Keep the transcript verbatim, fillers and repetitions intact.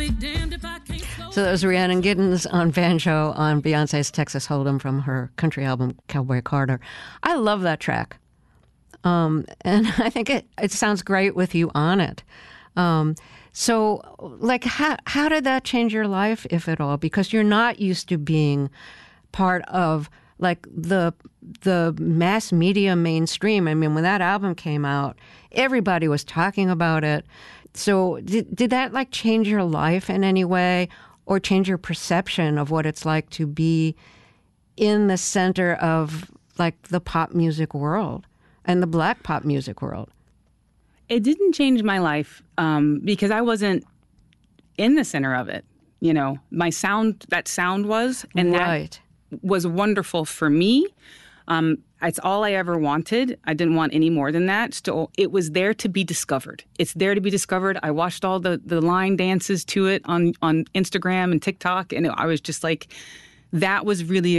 So that was Rhiannon Giddens on banjo on Beyonce's Texas Hold'em from her country album Cowboy Carter. I love that track. Um, and I think it, it sounds great with you on it. Um, so, like, how, how did that change your life, if at all? Because you're not used to being part of, like, the the mass media mainstream. I mean, when that album came out, everybody was talking about it. So did, did that, like, change your life in any way or change your perception of what it's like to be in the center of, like, the pop music world and the Black pop music world? It didn't change my life um, because I wasn't in the center of it. You know, my sound, that sound was, and right. that was wonderful for me. Um, it's all I ever wanted. I didn't want any more than that. So it was there to be discovered. It's there to be discovered. I watched all the, the line dances to it on, on Instagram and TikTok, and I was just like, that was really